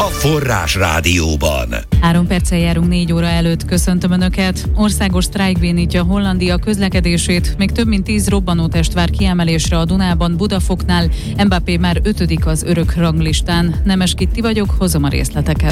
Forrás Rádióban. 3 perccel járunk 4 óra előtt. Köszöntöm Önöket. Országos sztrájk bénítja Hollandia közlekedését. Még több mint 10 robbanótest vár kiemelésre a Dunában, Budafoknál. Mbappé már 5. az örök ranglistán. Nemes Kitti vagyok, hozom a részleteket.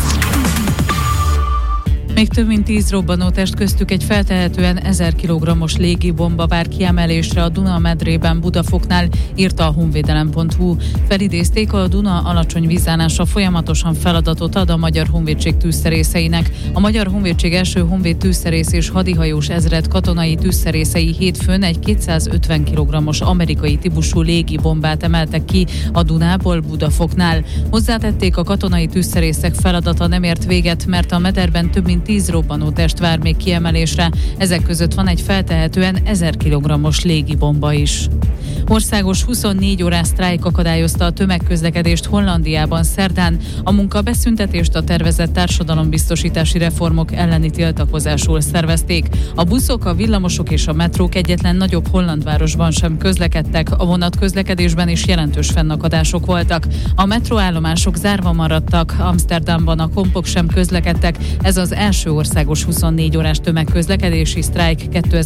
Még több mint 10 robbanótest, köztük egy feltehetően 1000 kg-os légibomba vár kiemelésre a Duna medrében, Budafoknál, írta a honvédelem.hu. Felidézték, a Duna alacsony vízállása folyamatosan feladatot ad a Magyar Honvédség tűzszerészeinek. A Magyar Honvédség első honvéd tűzszerész és hadihajós ezred katonai tűzszerészei hétfőn egy 250 kg-os amerikai típusú légibombát emeltek ki a Dunából, Budafoknál. Hozzátették, a katonai tűzszerészek feladata nem ért véget, mert a mederben több mint 10 robbanótest vár még kiemelésre, ezek között van egy feltehetően 1000 kg-os légibomba is. Országos 24 órás sztrájk akadályozta a tömegközlekedést Hollandiában szerdán. A munkabeszüntetést a tervezett társadalombiztosítási reformok elleni tiltakozásul szervezték. A buszok, a villamosok és a metrók egyetlen nagyobb holland városban sem közlekedtek, a vonatközlekedésben is jelentős fennakadások voltak. A metróállomások zárva maradtak, Amsterdamban a kompok sem közlekedtek, ez az első országos 24 órás tömegközlekedési sztrájk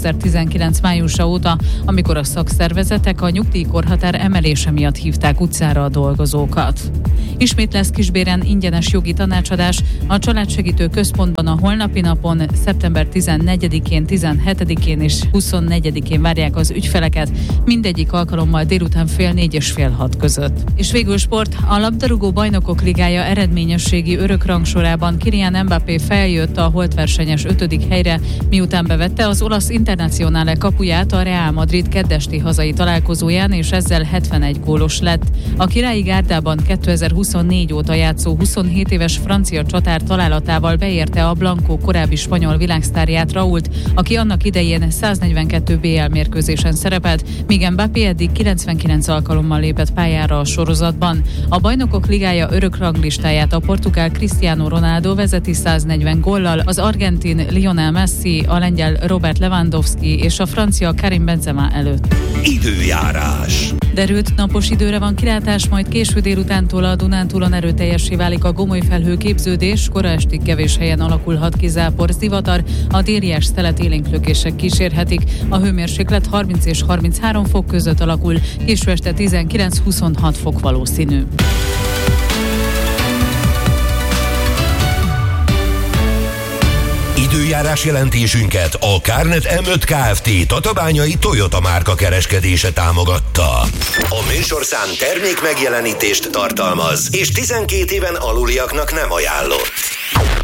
2019 májusa óta, amikor a szakszervezetek a nyugdíjkorhatár emelése miatt hívták utcára a dolgozókat. Ismét lesz Kisbéren ingyenes jogi tanácsadás. A Családsegítő Központban a holnapi napon, szeptember 14-én, 17-én és 24-én várják az ügyfeleket, mindegyik alkalommal délután 3:30 és 5:30 között. És végül sport, a labdarúgó bajnokok ligája eredményességi örökrangsorában Kylian Mbappé feljött a holtversenyes 5. helyre, miután bevette az olasz Internazionale kapuját a Real Madrid keddesti hazai találkozóján, és ezzel 71 gólos lett. A királyi gárdában 2024 óta játszó 27 éves francia csatár találatával beérte a Blanco korábbi spanyol világsztárját, Raúlt, aki annak idején 142 BL mérkőzésen szerepelt, míg Mbappé eddig 99 alkalommal lépett pályára a sorozatban. A bajnokok ligája örökranglistáját a portugál Cristiano Ronaldo vezeti 140 góllal, az argentin Lionel Messi, a lengyel Robert Lewandowski és a francia Karim Benzema előtt. Időjárás. Derült napos időre van kilátás, majd késő délutántól a Dunántúlon erőteljessé válik a gomoly felhőképződés, kora estig kevés helyen alakulhat ki zápor, zivatar, a délies szelet élénklökések kísérhetik. A hőmérséklet 30 és 33 fok között alakul, késő este 19-26 fok valószínű. Időjárás jelentésünket a Kárnet M5 Kft. Tatabányai Toyota márka kereskedése támogatta. A műsorszám termék megjelenítést tartalmaz, és 12 éven aluliaknak nem ajánlott.